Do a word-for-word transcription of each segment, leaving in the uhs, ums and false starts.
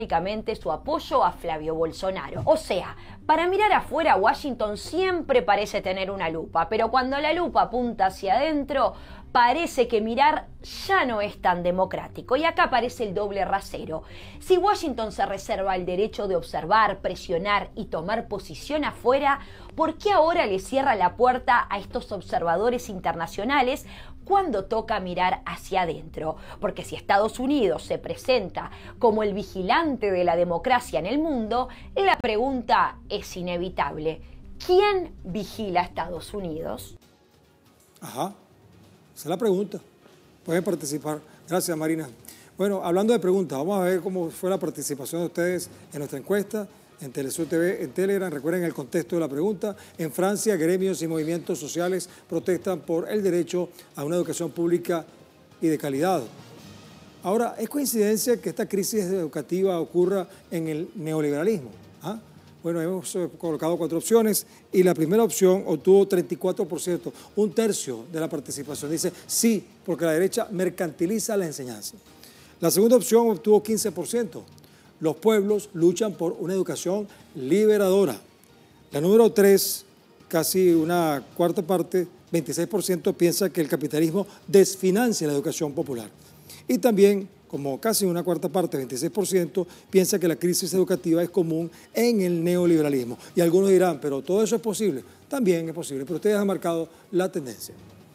su apoyo a Flavio Bolsonaro. O sea, para mirar afuera, Washington siempre parece tener una lupa, pero cuando la lupa apunta hacia adentro, parece que mirar ya no es tan democrático. Y acá aparece el doble rasero. Si Washington se reserva el derecho de observar, presionar y tomar posición afuera, ¿por qué ahora le cierra la puerta a estos observadores internacionales cuando toca mirar hacia adentro? Porque si Estados Unidos se presenta como el vigilante de la democracia en el mundo, la pregunta es inevitable. ¿Quién vigila a Estados Unidos? Ajá, esa es la pregunta. Pueden participar. Gracias, Marina. Bueno, hablando de preguntas, vamos a ver cómo fue la participación de ustedes en nuestra encuesta en Telesur T V, en Telegram. Recuerden el contexto de la pregunta. En Francia, gremios y movimientos sociales protestan por el derecho a una educación pública y de calidad. Ahora, ¿es coincidencia que esta crisis educativa ocurra en el neoliberalismo? ¿Ah? Bueno, hemos colocado cuatro opciones y la primera opción obtuvo treinta y cuatro por ciento, un tercio de la participación. Dice sí, porque la derecha mercantiliza la enseñanza. La segunda opción obtuvo quince por ciento. Los pueblos luchan por una educación liberadora. La número tres, casi una cuarta parte, veintiséis por ciento, piensa que el capitalismo desfinancia la educación popular. Y también, como casi una cuarta parte, veintiséis por ciento, piensa que la crisis educativa es común en el neoliberalismo. Y algunos dirán, pero todo eso es posible. También es posible, pero ustedes han marcado la tendencia.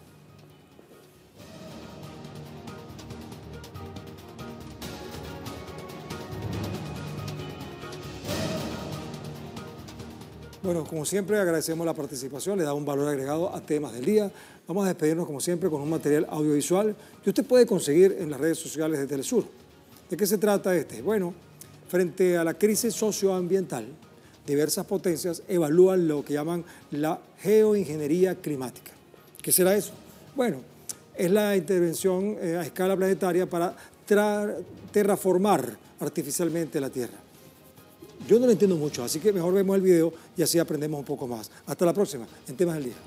Bueno, como siempre agradecemos la participación, le da un valor agregado a temas del día. Vamos a despedirnos como siempre con un material audiovisual que usted puede conseguir en las redes sociales de Telesur. ¿De qué se trata este? Bueno, frente a la crisis socioambiental, diversas potencias evalúan lo que llaman la geoingeniería climática. ¿Qué será eso? Bueno, es la intervención eh, a escala planetaria para terraformar artificialmente la Tierra. Yo no lo entiendo mucho, así que mejor vemos el video y así aprendemos un poco más. Hasta la próxima, en Temas del Día.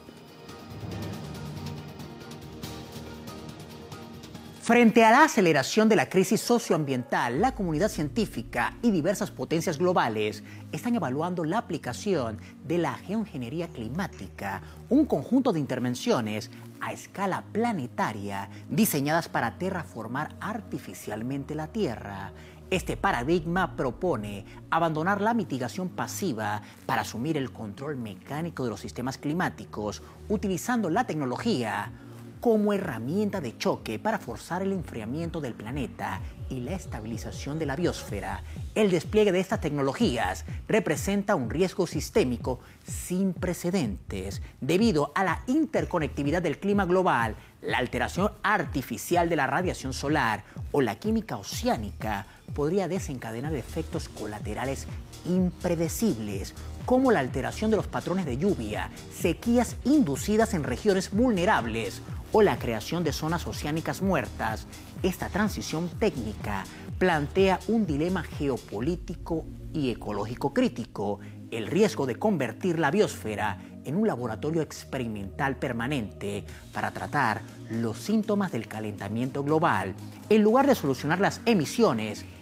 Frente a la aceleración de la crisis socioambiental, la comunidad científica y diversas potencias globales están evaluando la aplicación de la geoingeniería climática, un conjunto de intervenciones a escala planetaria diseñadas para terraformar artificialmente la Tierra. Este paradigma propone abandonar la mitigación pasiva para asumir el control mecánico de los sistemas climáticos, utilizando la tecnología como herramienta de choque para forzar el enfriamiento del planeta y la estabilización de la biosfera. El despliegue de estas tecnologías representa un riesgo sistémico sin precedentes debido a la interconectividad del clima global, la alteración artificial de la radiación solar o la química oceánica podría desencadenar efectos colaterales impredecibles, como la alteración de los patrones de lluvia, sequías inducidas en regiones vulnerables o la creación de zonas oceánicas muertas. Esta transición técnica plantea un dilema geopolítico y ecológico crítico: el riesgo de convertir la biosfera en un laboratorio experimental permanente para tratar los síntomas del calentamiento global, en lugar de solucionar las emisiones